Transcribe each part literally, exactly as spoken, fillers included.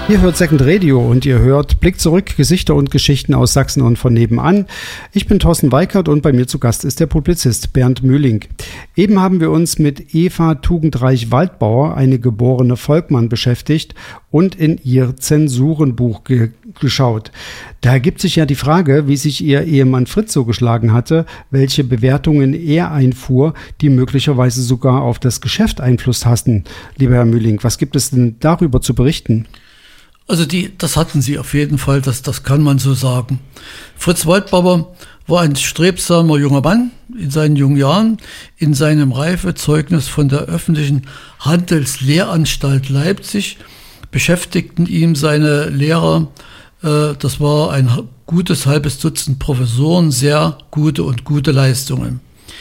Ihr hört Second Radio und ihr hört Blick zurück, Gesichter und Geschichten aus Sachsen und von nebenan. Ich bin Thorsten Weikert und bei mir zu Gast ist der Publizist Bernd Mühling. Eben haben wir uns mit Eva Tugendreich-Waldbauer, eine geborene Volkmann, beschäftigt und in ihr Zensurenbuch ge- geschaut. Da ergibt sich ja die Frage, wie sich ihr Ehemann Fritz so geschlagen hatte, welche Bewertungen er einfuhr, die möglicherweise sogar auf das Geschäft Einfluss hatten. Lieber Herr Mühling, was gibt es denn darüber zu berichten? Also die, das hatten sie auf jeden Fall, das, das kann man so sagen. Fritz Waldbauer war ein strebsamer junger Mann in seinen jungen Jahren. In seinem Reifezeugnis von der öffentlichen Handelslehranstalt Leipzig beschäftigten ihm seine Lehrer, äh, das war ein gutes halbes Dutzend Professoren, sehr gute und gute Leistungen.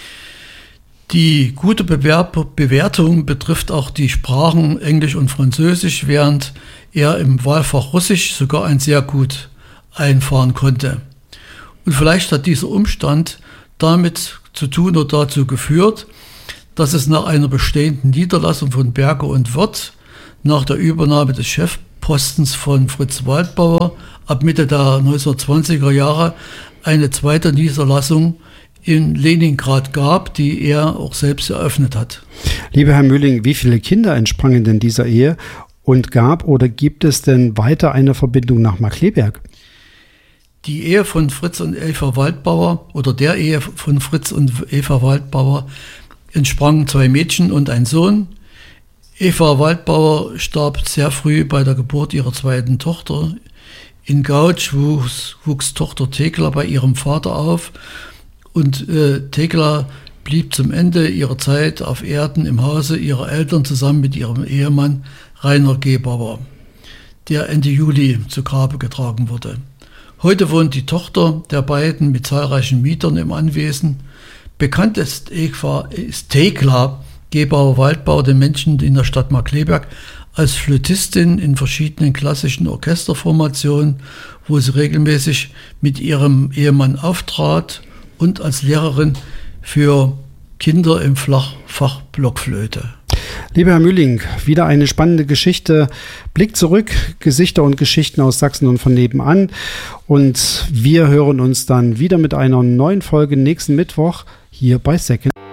Die gute Bewerb- Bewertung betrifft auch die Sprachen Englisch und Französisch, während er im Wahlfach Russisch sogar ein sehr gut einfahren konnte. Und vielleicht hat dieser Umstand damit zu tun oder dazu geführt, dass es nach einer bestehenden Niederlassung von Berger und Wirth, nach der Übernahme des Chefpostens von Fritz Waldbauer ab Mitte der neunzehnhundertzwanziger Jahre eine zweite Niederlassung in Leningrad gab, die er auch selbst eröffnet hat. Lieber Herr Mühling, wie viele Kinder entsprangen denn dieser Ehe und gab oder gibt es denn weiter eine Verbindung nach Markkleeberg? Die Ehe von Fritz und Eva Waldbauer oder der Ehe von Fritz und Eva Waldbauer entsprangen zwei Mädchen und ein Sohn. Eva Waldbauer starb sehr früh bei der Geburt ihrer zweiten Tochter. In Gautsch wuchs, wuchs Tochter Thekla bei ihrem Vater auf. Und äh, Thekla blieb zum Ende ihrer Zeit auf Erden im Hause ihrer Eltern zusammen mit ihrem Ehemann Rainer Gebauer, der Ende Juli zu Grabe getragen wurde. Heute wohnt die Tochter der beiden mit zahlreichen Mietern im Anwesen. Bekannt ist, Eva, ist Thekla Gebauer-Waldbauer den Menschen in der Stadt Markkleeberg als Flötistin in verschiedenen klassischen Orchesterformationen, wo sie regelmäßig mit ihrem Ehemann auftrat, und als Lehrerin für Kinder im Flachfach Blockflöte. Lieber Herr Mühling, wieder eine spannende Geschichte. Blick zurück, Gesichter und Geschichten aus Sachsen und von nebenan. Und wir hören uns dann wieder mit einer neuen Folge nächsten Mittwoch hier bei Second.